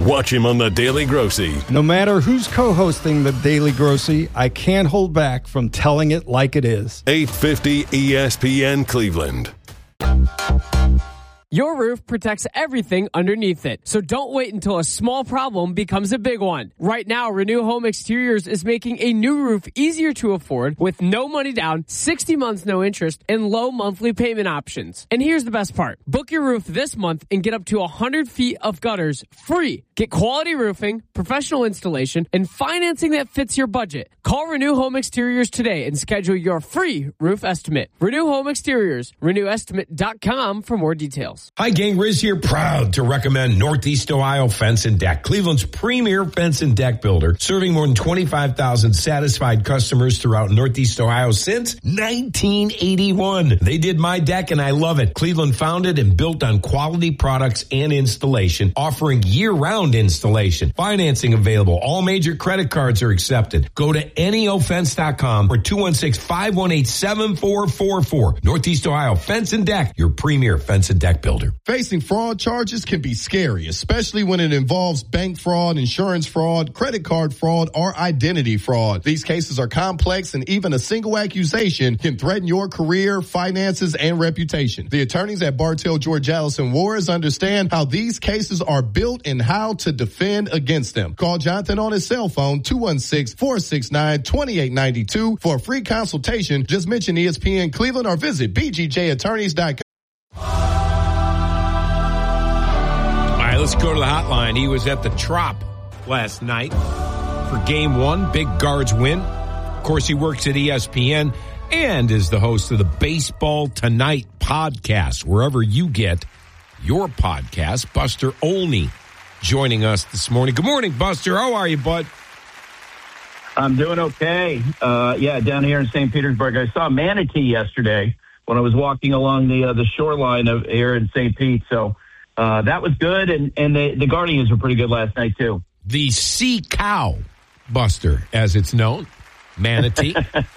Watch him on The Daily Grossy. No matter who's co-hosting The Daily Grossy, I can't hold back from telling it like it is. 850 ESPN Cleveland. Your roof protects everything underneath it, so don't wait until a small problem becomes a big one. Right now, Renew Home Exteriors is making a new roof easier to afford with no money down, 60 months no interest, and low monthly payment options. And here's the best part. Book your roof this month and get up to 100 feet of gutters free. Get quality roofing, professional installation, and financing that fits your budget. Call Renew Home Exteriors today and schedule your free roof estimate. Renew Home Exteriors, renewestimate.com for more details. Hi, gang. Riz here, proud to recommend Northeast Ohio Fence and Deck, Cleveland's premier fence and deck builder, serving more than 25,000 satisfied customers throughout Northeast Ohio since 1981. They did my deck, and I love it. Cleveland founded and built on quality products and installation, offering year-round installation. Financing available. All major credit cards are accepted. Go to neofence.com or 216-518-7444. Northeast Ohio Fence and Deck, your premier fence and deck builder. Facing fraud charges can be scary, especially when it involves bank fraud, insurance fraud, credit card fraud, or identity fraud. These cases are complex, and even a single accusation can threaten your career, finances, and reputation. The attorneys at Bartell, George Allison Wars understand how these cases are built and how to defend against them. Call Jonathan on his cell phone, 216-469-2892 for a free consultation. Just mention ESPN Cleveland or visit bgjattorneys.com. Let's go to the hotline. He was at the Trop last night for Game 1. Big Guards win. Of course, he works at ESPN and is the host of the Baseball Tonight podcast, wherever you get your podcast. Buster Olney joining us this morning. Good morning, Buster. How are you, bud? I'm doing okay. Down here in St. Petersburg. I saw a manatee yesterday when I was walking along the shoreline of here in St. Pete. So that was good, and the Guardians were pretty good last night, too. The sea cow, Buster, as it's known, manatee.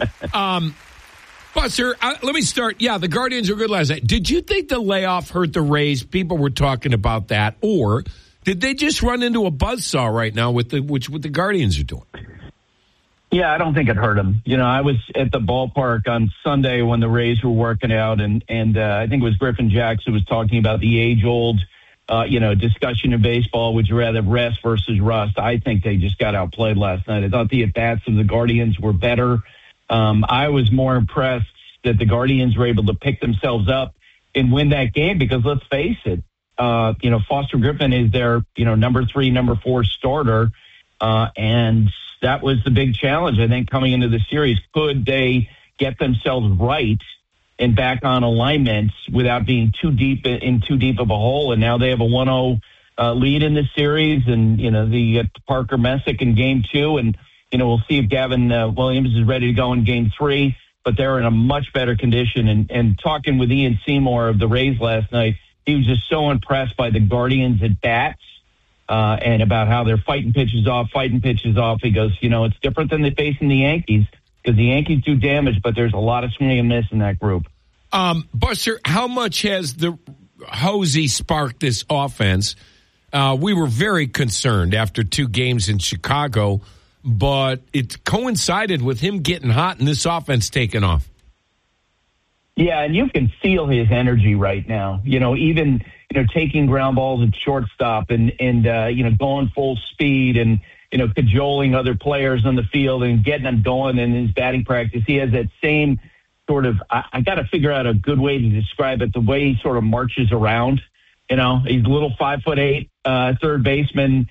Buster, let me start. Yeah, the Guardians were good last night. Did you think the layoff hurt the Rays? People were talking about that. Or did they just run into a buzzsaw right now with what the Guardians are doing? Yeah, I don't think it hurt them. You know, I was at the ballpark on Sunday when the Rays were working out, and I think it was Griffin Jackson was talking about the age-old, discussion in baseball. Would you rather rest versus rust? I think they just got outplayed last night. I thought the at-bats of the Guardians were better. I was more impressed that the Guardians were able to pick themselves up and win that game because, let's face it, Foster Griffin is their, number 3, number 4 starter, and that was the big challenge, I think, coming into the series. Could they get themselves right and back on alignment without being too deep of a hole? And now they have a 1-0 lead in this series, and they get Parker Messick in Game 2, and we'll see if Gavin Williams is ready to go in Game 3. But they're in a much better condition. And talking with Ian Seymour of the Rays last night, he was just so impressed by the Guardians at bats. And about how they're fighting pitches off. He goes, it's different than they face in the Yankees because the Yankees do damage, but there's a lot of swing and miss in that group. Buster, how much has the Hosey sparked this offense? We were very concerned after 2 games in Chicago, but it coincided with him getting hot and this offense taking off. Yeah, and you can feel his energy right now. Even taking ground balls at shortstop and going full speed and, cajoling other players on the field and getting them going in his batting practice. He has that same sort of, I got to figure out a good way to describe it, the way he sort of marches around. He's a little 5'8" third baseman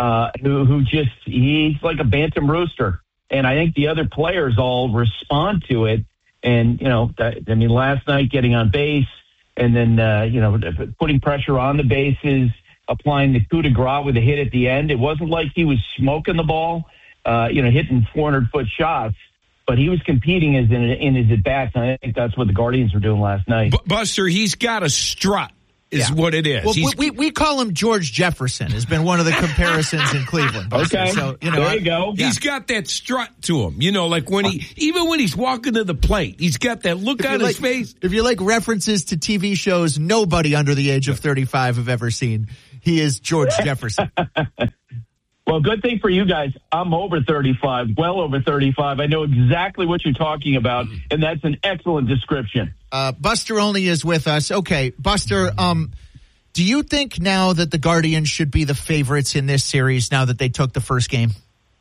he's like a bantam rooster. And I think the other players all respond to it. And, last night getting on base, and then, putting pressure on the bases, applying the coup de grace with a hit at the end. It wasn't like he was smoking the ball, hitting 400-foot shots, but he was competing in his at-bats, and I think that's what the Guardians were doing last night. Buster, he's got a strut. Is what it is. Well, we call him George Jefferson. Has been one of the comparisons in Cleveland. Okay, so there you go. He's got that strut to him. Like when even when he's walking to the plate, he's got that look on his face. If you like references to TV shows nobody under the age of 35 have ever seen, he is George Jefferson. Well, good thing for you guys. I'm over 35, well over 35. I know exactly what you're talking about, and that's an excellent description. Buster Olney is with us. Okay, Buster, do you think now that the Guardians should be the favorites in this series now that they took the first game?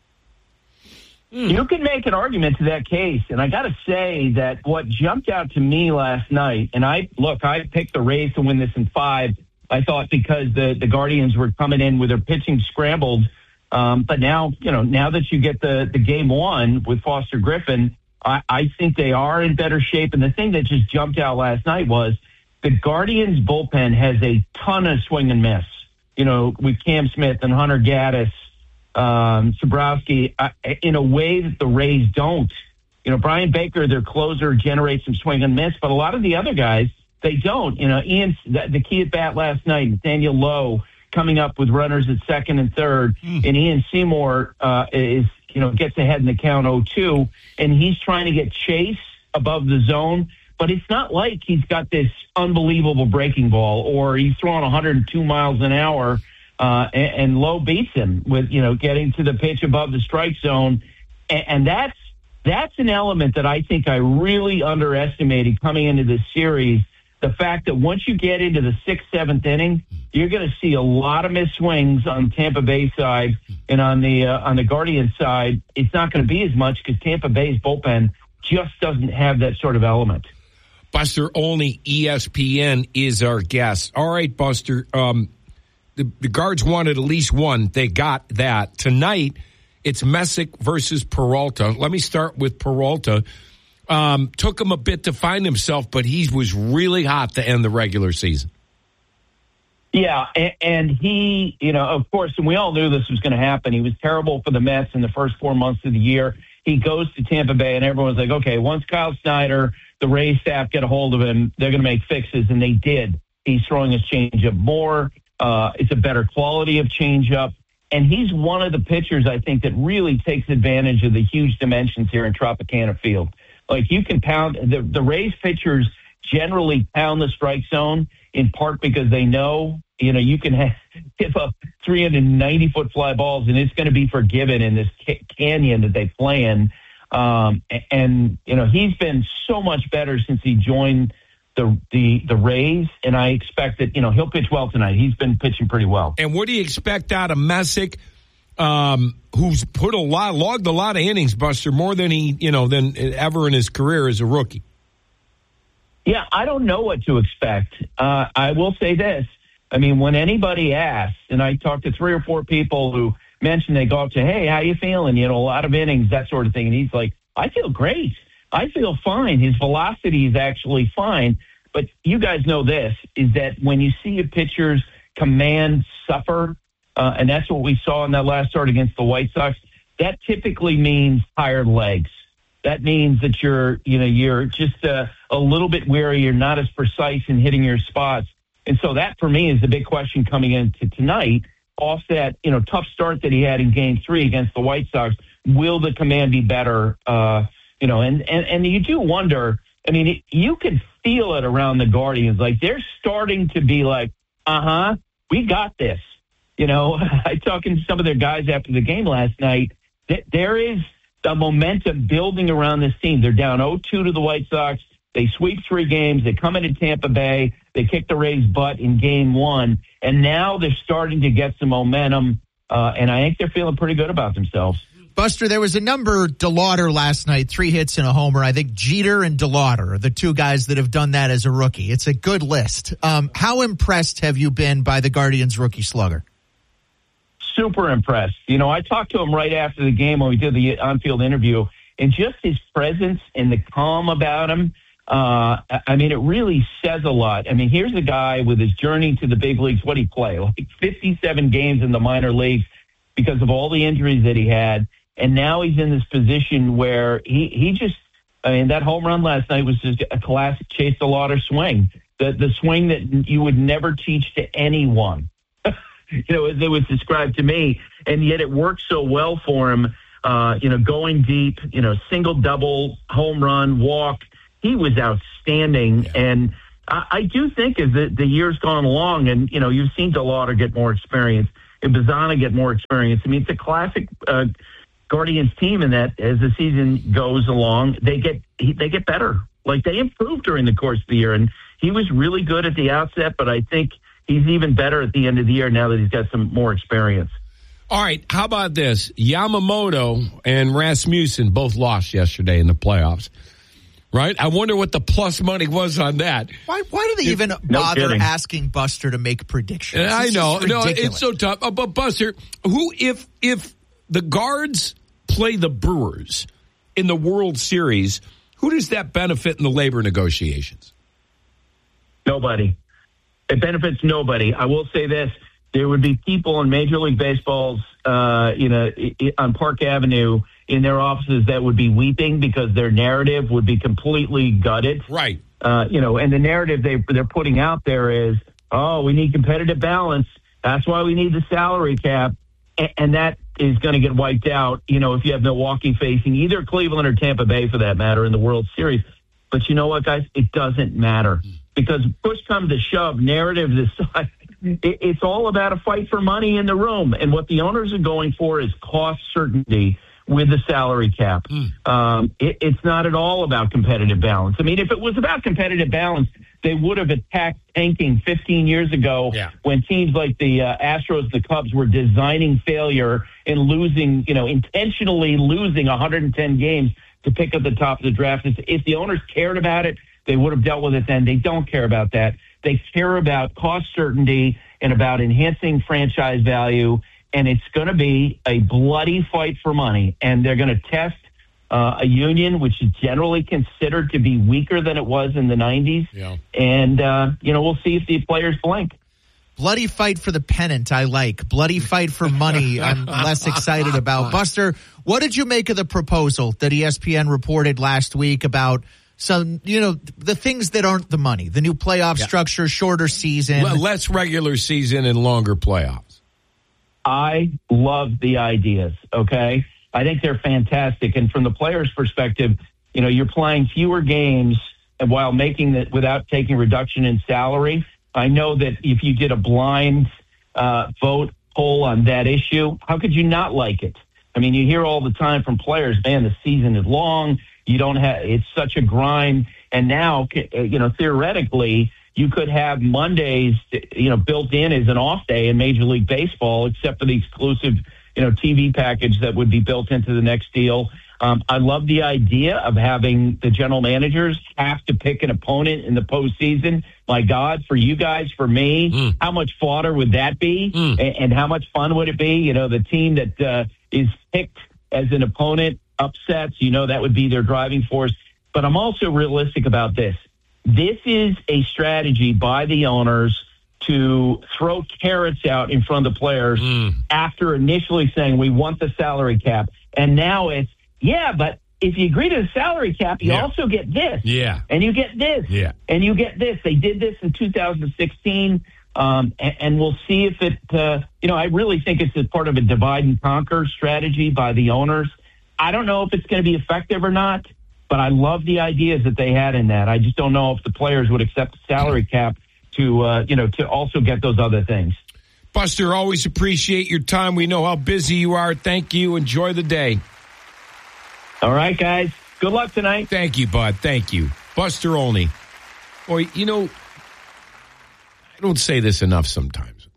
You can make an argument to that case, and I got to say that what jumped out to me last night, and I picked the Rays to win this in 5. I thought because the Guardians were coming in with their pitching scrambled, but now that you get the game 1 with Foster Griffin, I think they are in better shape. And the thing that just jumped out last night was the Guardians bullpen has a ton of swing and miss. With Cam Smith and Hunter Gaddis. Sobrowski, in a way that the Rays don't. Brian Baker, their closer, generates some swing and miss, but a lot of the other guys, they don't. The key at bat last night, Nathaniel Lowe coming up with runners at second and third, and Ian Seymour gets ahead in the count 0-2, and he's trying to get Chase above the zone, but it's not like he's got this unbelievable breaking ball or he's throwing 102 miles an hour. And Lowe beats him with, getting to the pitch above the strike zone. And that's an element that I think I really underestimated coming into this series. The fact that once you get into the 6th, 7th inning, you're going to see a lot of missed swings on Tampa Bay side, and on the Guardians side, it's not going to be as much because Tampa Bay's bullpen just doesn't have that sort of element. Buster Olney, ESPN, is our guest. All right, Buster. The Guards wanted at least one. They got that. Tonight, it's Messick versus Peralta. Let me start with Peralta. Took him a bit to find himself, but he was really hot to end the regular season. Yeah, and he, of course, and we all knew this was going to happen. He was terrible for the Mets in the first 4 months of the year. He goes to Tampa Bay, and everyone's like, okay, once Kyle Snyder, the Rays staff get a hold of him, they're going to make fixes, and they did. He's throwing his changeup more. It's a better quality of changeup. And he's one of the pitchers, I think, that really takes advantage of the huge dimensions here in Tropicana Field. Like, you can pound the Rays pitchers generally pound the strike zone in part because they know, you can give up 390-foot fly balls and it's going to be forgiven in this canyon that they play in. And he's been so much better since he joined the Rays, and I expect that, he'll pitch well tonight. He's been pitching pretty well. And what do you expect out of Messick, who's logged a lot of innings, Buster, more than than ever in his career as a rookie? Yeah, I don't know what to expect. I will say this. I mean, when anybody asks, and I talked to 3 or 4 people who mentioned they go up to, hey, how you feeling? A lot of innings, that sort of thing. And he's like, I feel great. I feel fine. His velocity is actually fine. But you guys know this, is that when you see a pitcher's command suffer, and that's what we saw in that last start against the White Sox, that typically means tired legs. That means that you're just a little bit weary. You're not as precise in hitting your spots. And so that, for me, is the big question coming into tonight. Off that, tough start that he had in Game 3 against the White Sox, will the command be better? And you do wonder, I mean, you can feel it around the Guardians. Like, they're starting to be like, we got this. I talking to some of their guys after the game last night. There is the momentum building around this team. They're down 0-2 to the White Sox. They sweep 3 games. They come into Tampa Bay. They kick the Rays' butt in Game 1. And now they're starting to get some momentum, and I think they're feeling pretty good about themselves. Buster, there was a number, DeLauder last night, 3 hits and a homer. I think Jeter and DeLauder are the 2 guys that have done that as a rookie. It's a good list. How impressed have you been by the Guardians rookie slugger? Super impressed. I talked to him right after the game when we did the on-field interview, and just his presence and the calm about him, it really says a lot. I mean, here's a guy with his journey to the big leagues. What did he play? Like 57 games in the minor leagues because of all the injuries that he had. And now he's in this position where that home run last night was just a classic Chase DeLauder swing. The swing that you would never teach to anyone, as it was described to me. And yet it worked so well for him, going deep, single, double, home run, walk. He was outstanding. Yeah. And I do think as the year's gone along, and you've seen DeLauder get more experience and Bazzana get more experience. I mean, it's a classic Guardians team in that as the season goes along, they get better. Like, they improved during the course of the year, and he was really good at the outset, but I think he's even better at the end of the year now that he's got some more experience. All right, how about this? Yamamoto and Rasmussen both lost yesterday in the playoffs, right? I wonder what the plus money was on that. Why do they even bother asking Buster to make predictions? I know. No, it's so tough. But Buster, if the Guards play the Brewers in the World Series, who does that benefit in the labor negotiations? Nobody. It benefits nobody. I will say this. There would be people in Major League Baseball's, on Park Avenue in their offices that would be weeping because their narrative would be completely gutted. Right. And the narrative they're putting out there is, we need competitive balance. That's why we need the salary cap. And that is going to get wiped out, if you have Milwaukee facing either Cleveland or Tampa Bay, for that matter, in the World Series. But you know what, guys? It doesn't matter because push comes to shove, narrative aside, it's all about a fight for money in the room. And what the owners are going for is cost certainty with the salary cap. It's not at all about competitive balance. I mean, if it was about competitive balance, they would have attacked tanking 15 years ago when teams like the Astros, the Cubs were designing failure and losing, intentionally losing 110 games to pick up the top of the draft. If the owners cared about it, they would have dealt with it then. They don't care about that. They care about cost certainty and about enhancing franchise value, and it's going to be a bloody fight for money, and they're going to test a union which is generally considered to be weaker than it was in the 90s. Yeah. And, we'll see if the players blink. Bloody fight for the pennant, I like. Bloody fight for money, I'm less excited about. Buster, what did you make of the proposal that ESPN reported last week about some, the things that aren't the money, the new playoff structure, shorter season? Less regular season and longer playoffs. I love the ideas, okay? I think they're fantastic. And from the players' perspective, you're playing fewer games and while making that without taking reduction in salary. I know that if you did a blind vote poll on that issue, how could you not like it? I mean, you hear all the time from players, man, the season is long. It's such a grind. And now, theoretically, you could have Mondays, built in as an off day in Major League Baseball, except for the exclusive, TV package that would be built into the next deal. I love the idea of having the general managers have to pick an opponent in the postseason. My God, for you guys, for me, how much fodder would that be? And how much fun would it be? The team that is picked as an opponent upsets, that would be their driving force. But I'm also realistic about this. This is a strategy by the owners to throw carrots out in front of the players after initially saying we want the salary cap. And now it's, but if you agree to the salary cap, you also get this. Yeah. And you get this. Yeah. And you get this. They did this in 2016. And we'll see if it, I really think it's a part of a divide and conquer strategy by the owners. I don't know if it's going to be effective or not, but I love the ideas that they had in that. I just don't know if the players would accept the salary cap to also get those other things. Buster, always appreciate your time. We know how busy you are. Thank you. Enjoy the day. All right, guys. Good luck tonight. Thank you, bud. Thank you. Buster Olney. Boy, I don't say this enough sometimes.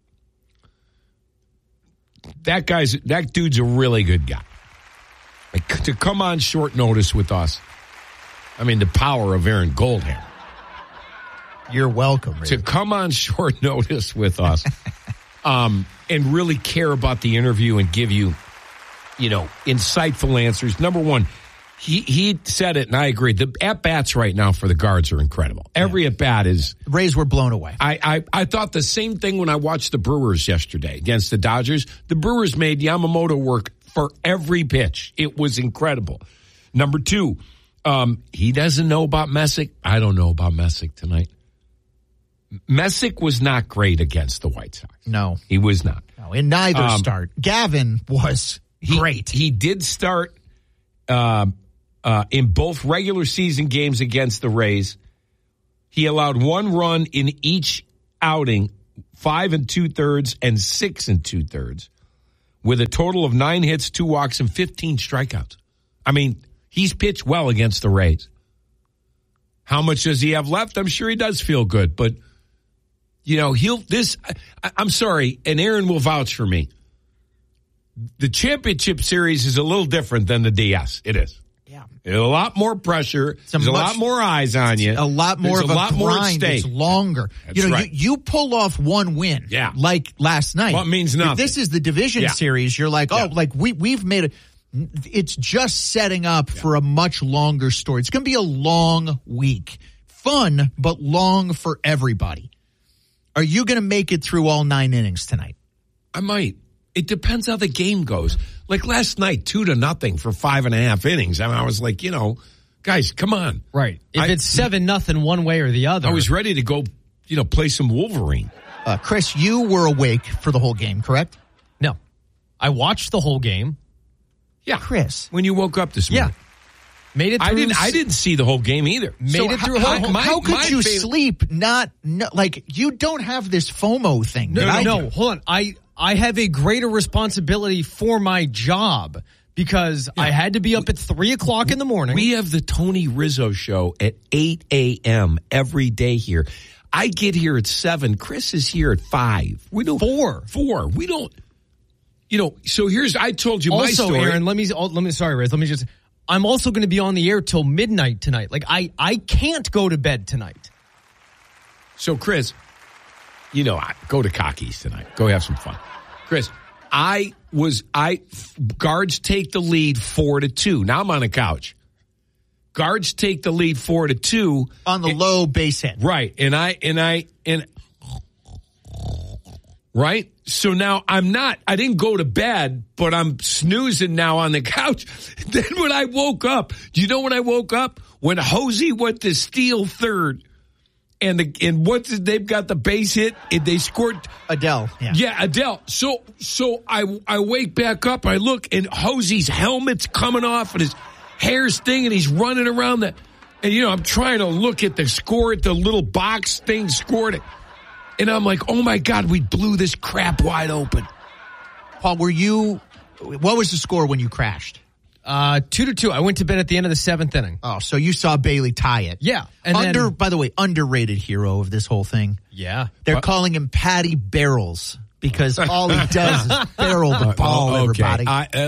That dude's a really good guy. To come on short notice with us, I mean, the power of Aaron Goldhammer. You're welcome. Ray. To come on short notice with us and really care about the interview and give you, insightful answers. Number one, he said it, and I agree. The at-bats right now for the Guards are incredible. Every at-bat is... Rays were blown away. I thought the same thing when I watched the Brewers yesterday against the Dodgers. The Brewers made Yamamoto work for every pitch. It was incredible. Number two, he doesn't know about Messick. I don't know about Messick tonight. Messick was not great against the White Sox. No. He was not. No, in neither start. Gavin was great. He did start in both regular season games against the Rays. He allowed 1 run in each outing, 5 2/3 and 6 2/3, with a total of 9 hits, 2 walks, and 15 strikeouts. I mean, he's pitched well against the Rays. How much does he have left? I'm sure he does feel good, but I'm sorry, and Aaron will vouch for me. The championship series is a little different than the DS. It is. Yeah. There's a lot more pressure. There's a lot more eyes on you. A lot more of a grind. More at stake. It's longer. That's right. You pull off 1 win. Yeah. Like last night. Well, it means nothing. If this is the division series, you're like, we've made it. It's just setting up for a much longer story. It's going to be a long week. Fun, but long for everybody. Are you going to make it through all 9 innings tonight? I might. It depends how the game goes. Like last night, 2-0 for 5.5 innings. I mean, I was like, guys, come on. Right. If it's 7-0 one way or the other. I was ready to go, play some Wolverine. Chris, you were awake for the whole game, correct? No. I watched the whole game. Yeah. Chris. When you woke up this morning. Yeah. Made it through. I didn't see the whole game either. How could you sleep? You don't have this FOMO thing. No, hold on. I have a greater responsibility for my job because I had to be up at 3:00 in the morning. We have the Tony Rizzo show at 8 a.m. every day here. I get here at 7. Chris is here at 5. We don't 4. We don't. So I told you my story. Aaron, sorry, Riz. Let me just. I'm also going to be on the air till midnight tonight. Like I can't go to bed tonight. So Chris, go to Cockies tonight. Go have some fun. Chris, Guards take the lead 4-2. Now I'm on the couch. Guards take the lead 4-2 on the low base hit. Right. And right? So now I didn't go to bed, but I'm snoozing now on the couch. Then when I woke up, do you know when I woke up? When Hosey went to steal third. And they've got the base hit. They scored Adele. Yeah, Adele. So I wake back up. I look, and Hosey's helmet's coming off, and his hair's stinging. And he's running around and I'm trying to look at the score at the little box thing. Scored it, and I'm like, oh my God, we blew this crap wide open. Paul, what was the score when you crashed? 2-2. I went to bed at the end of the 7th inning. Oh, so you saw Bailey tie it. Yeah. And by the way, underrated hero of this whole thing. Yeah. They're calling him Patty Barrels because all he does is barrel the ball, everybody.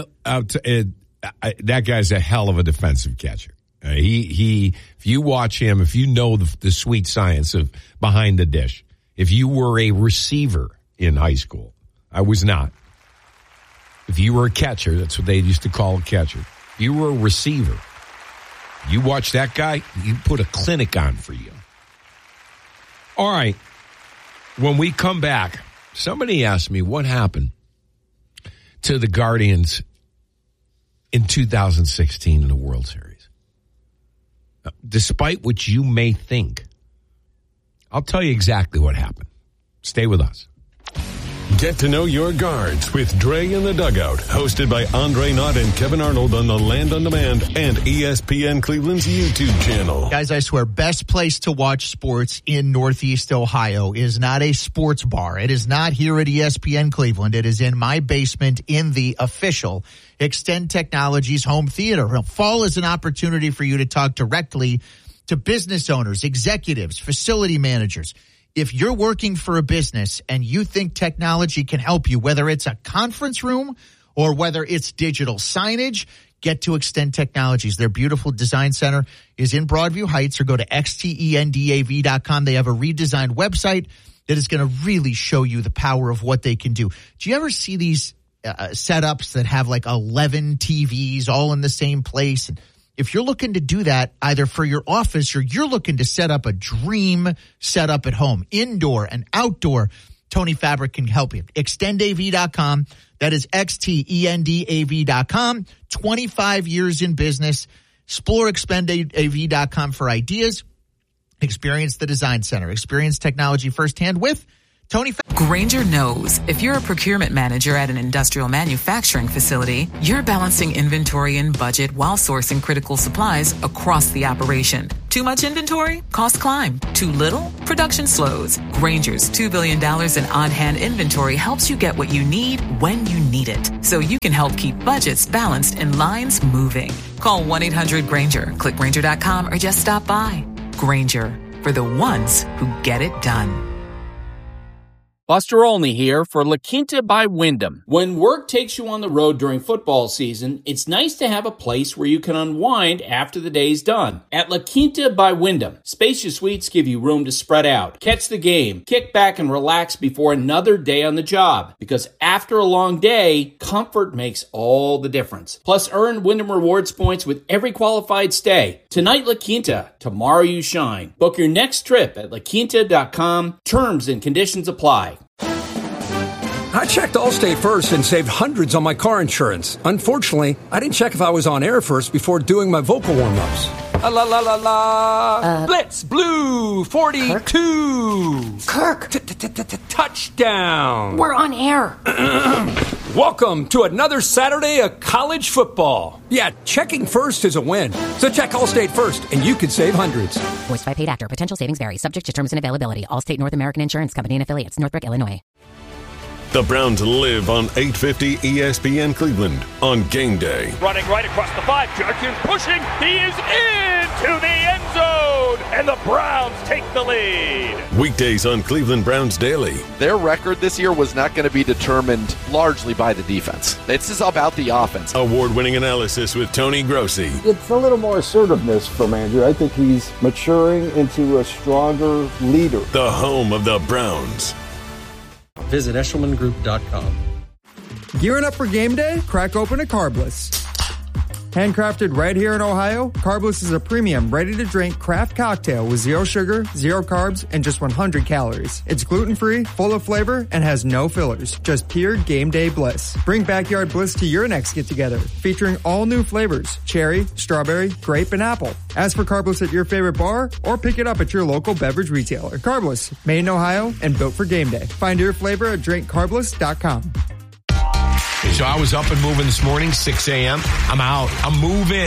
That guy's a hell of a defensive catcher. If you watch him, if you know the sweet science of behind the dish, if you were a receiver in high school, I was not. If you were a catcher, that's what they used to call a catcher. If you were a receiver, you watch that guy, you put a clinic on for you. All right. When we come back, somebody asked me what happened to the Guardians in 2016 in the World Series. Despite what you may think, I'll tell you exactly what happened. Stay with us. Get to know your Guards with Dre in the Dugout, hosted by Andre Knott and Kevin Arnold on the Land on Demand and ESPN Cleveland's YouTube channel. Guys, I swear, best place to watch sports in Northeast Ohio is not a sports bar. It is not here at ESPN Cleveland. It is in my basement in the official Extend Technologies home theater. Fall is an opportunity for you to talk directly to business owners, executives, facility managers. If you're working for a business and you think technology can help you, whether it's a conference room or whether it's digital signage, get to Extend Technologies. Their beautiful design center is in Broadview Heights, or go to xtendav.com. They have a redesigned website that is going to really show you the power of what they can do. Do you ever see these setups that have like 11 TVs all in the same place? And if you're looking to do that either for your office or you're looking to set up a dream setup at home, indoor and outdoor, Tony Fabric can help you. Extendav.com. That is xtendav.com. 25 years in business. Explore extendav.com for ideas. Experience the design center. Experience technology firsthand with Tony Fabric. Grainger knows if you're a procurement manager at an industrial manufacturing facility, you're balancing inventory and budget while sourcing critical supplies across the operation. Too much inventory? Costs climb. Too little? Production slows. Grainger's $2 billion in on-hand inventory helps you get what you need when you need it, so you can help keep budgets balanced and lines moving. Call 1-800-GRAINGER, click Grainger.com, or just stop by. Grainger, for the ones who get it done. Buster Olney here for La Quinta by Wyndham. When work takes you on the road during football season, it's nice to have a place where you can unwind after the day's done. At La Quinta by Wyndham, spacious suites give you room to spread out, catch the game, kick back and relax before another day on the job. Because after a long day, comfort makes all the difference. Plus, earn Wyndham Rewards points with every qualified stay. Tonight, La Quinta. Tomorrow, you shine. Book your next trip at laquinta.com. Terms and conditions apply. I checked Allstate first and saved hundreds on my car insurance. Unfortunately, I didn't check if I was on air first before doing my vocal warm-ups. La la la la. Blitz Blue 42. Kirk. Touchdown. We're on air. Welcome to another Saturday of college football. Yeah, checking first is a win. So check Allstate first and you could save hundreds. Voiced by paid actor. Potential savings vary. Subject to terms and availability. Allstate North American Insurance Company and affiliates. Northbrook, Illinois. The Browns live on 850 ESPN Cleveland on game day. Running right across the 5. Judkins pushing. He is into the end zone. And the Browns take the lead. Weekdays on Cleveland Browns Daily. Their record this year was not going to be determined largely by the defense. This is about the offense. Award-winning analysis with Tony Grossi. It's a little more assertiveness from Andrew. I think he's maturing into a stronger leader. The home of the Browns. Visit EshelmanGroup.com. Gearing up for game day? Crack open a Carbliss. Handcrafted right here in Ohio, Carbliss is a premium, ready-to-drink craft cocktail with 0 sugar, 0 carbs, and just 100 calories. It's gluten-free, full of flavor, and has no fillers. Just pure game day bliss. Bring backyard bliss to your next get-together, featuring all new flavors: cherry, strawberry, grape, and apple. Ask for Carbliss at your favorite bar, or pick it up at your local beverage retailer. Carbliss, made in Ohio and built for game day. Find your flavor at drinkcarbliss.com. So I was up and moving this morning, 6 a.m. I'm out. I'm moving.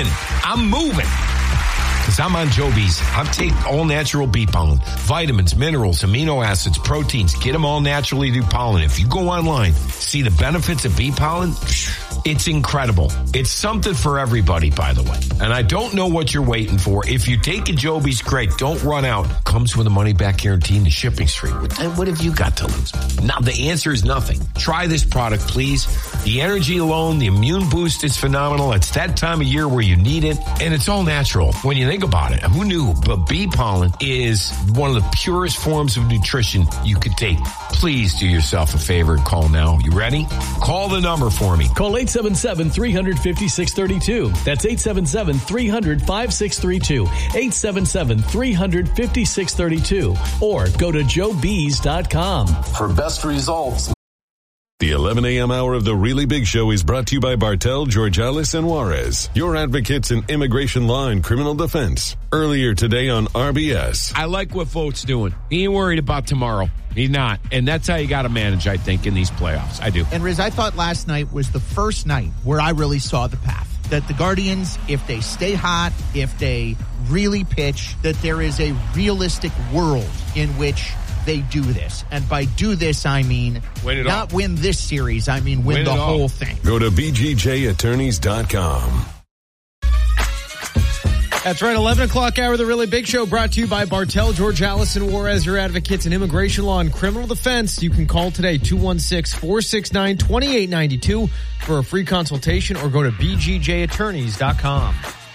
Because I'm on Joe B's. I'm taking all natural bee pollen. Vitamins, minerals, amino acids, proteins. Get them all naturally through pollen. If you go online, see the benefits of bee pollen, it's incredible. It's something for everybody, by the way. And I don't know what you're waiting for. If you take a Joby's crate, don't run out. Comes with a money-back guarantee and the shipping free. What have you got to lose? Now, the answer is nothing. Try this product, please. The energy alone, the immune boost is phenomenal. It's that time of year where you need it, and it's all natural. When you think about it, who knew? But bee pollen is one of the purest forms of nutrition you could take. Please do yourself a favor and call now. You ready? Call the number for me. Call 877-300-5632. That's 877-300-5632. 877-300-5632. Or go to joebees.com. For best results. The 11 a.m. hour of The Really Big Show is brought to you by Bartel, Georgalis, and Juarez, your advocates in immigration law and criminal defense. Earlier today on RBS. I like what Vogt's doing. He ain't worried about tomorrow. He's not. And that's how you got to manage, I think, in these playoffs. I do. And Riz, I thought last night was the first night where I really saw the path. That the Guardians, if they stay hot, if they really pitch, that there is a realistic world in which they do this. And by do this, I mean not win this series. I mean win the whole thing. Go to BGJattorneys.com. That's right, 11 o'clock hour of The Really Big Show, brought to you by Bartel, Georgalis, and Juarez, your advocates in immigration law and criminal defense. You can call today, 216-469-2892 for a free consultation, or go to BGJattorneys.com.